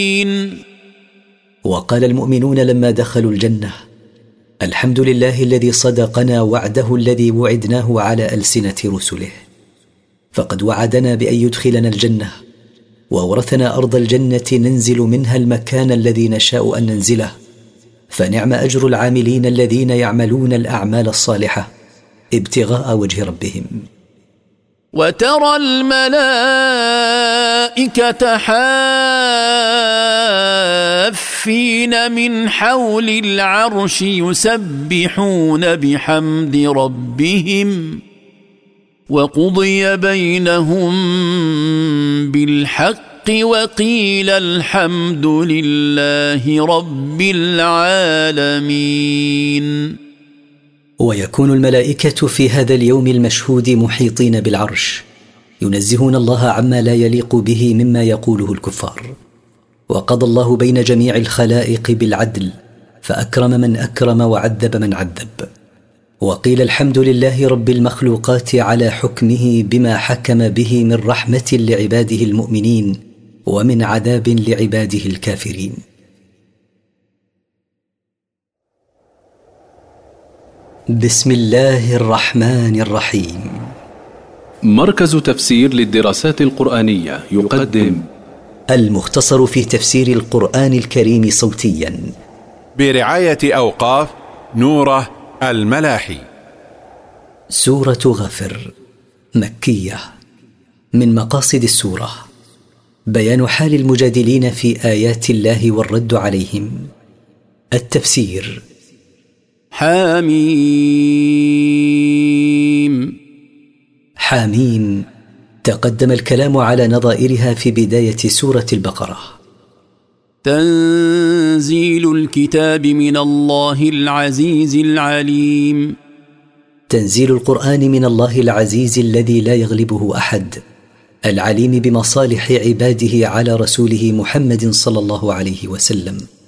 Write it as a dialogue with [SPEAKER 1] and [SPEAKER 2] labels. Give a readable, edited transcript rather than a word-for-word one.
[SPEAKER 1] وقال المؤمنون لما دخلوا الجنة: الحمد لله الذي صدقنا وعده الذي وعدناه على ألسنة رسله، فقد وعدنا بأن يدخلنا الجنة وورثنا أرض الجنة ننزل منها المكان الذي نشاء أن ننزله، فنعم أجر العاملين الذين يعملون الأعمال الصالحة ابتغاء وجه ربهم.
[SPEAKER 2] وترى الملائكة حافين من حول العرش يسبحون بحمد ربهم وقضي بينهم بالحق وقيل الحمد لله رب العالمين.
[SPEAKER 1] ويكون الملائكة في هذا اليوم المشهود محيطين بالعرش ينزهون الله عما لا يليق به مما يقوله الكفار. وقضى الله بين جميع الخلائق بالعدل، فأكرم من أكرم وعذب من عذب، وقيل الحمد لله رب المخلوقات على حكمه بما حكم به من رحمة لعباده المؤمنين ومن عذاب لعباده الكافرين. بسم الله الرحمن الرحيم.
[SPEAKER 3] مركز تفسير للدراسات القرآنية يقدم
[SPEAKER 1] المختصر في تفسير القرآن الكريم صوتيا
[SPEAKER 4] برعاية أوقاف نوره الملاحي.
[SPEAKER 1] سورة غافر مكية. من مقاصد السورة بيان حال المجادلين في آيات الله والرد عليهم. التفسير.
[SPEAKER 2] حميم.
[SPEAKER 1] حميم تقدم الكلام على نظائرها في بداية سورة البقرة.
[SPEAKER 2] تنزيل الكتاب من الله العزيز العليم.
[SPEAKER 1] تنزيل القرآن من الله العزيز الذي لا يغلبه أحد، العليم بمصالح عباده على رسوله محمد صلى الله عليه وسلم.